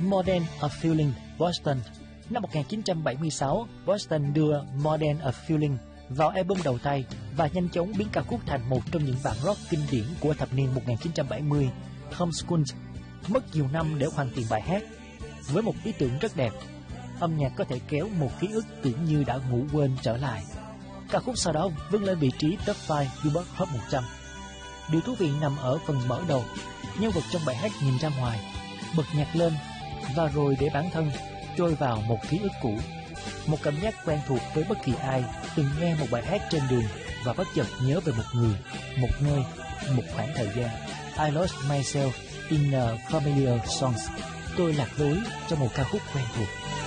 More Than a Feeling, Boston. Năm 1976, Boston đưa More Than a Feeling vào album đầu tay và nhanh chóng biến ca khúc thành một trong những bản rock kinh điển của thập niên 1970. Tom Scholz mất nhiều năm để hoàn thiện bài hát. Với một ý tưởng rất đẹp, âm nhạc có thể kéo một ký ức tưởng như đã ngủ quên trở lại. Ca khúc sau đó vươn lên vị trí top 5 Billboard Hot 100. Điều thú vị nằm ở phần mở đầu. Nhân vật trong bài hát nhìn ra ngoài, bật nhạc lên và rồi để bản thân trôi vào một ký ức cũ. Một cảm giác quen thuộc với bất kỳ ai từng nghe một bài hát trên đường và bất chợt nhớ về một người, một nơi, một khoảng thời gian. I lost myself in a familiar song. Tôi lạc lối trong một ca khúc quen thuộc.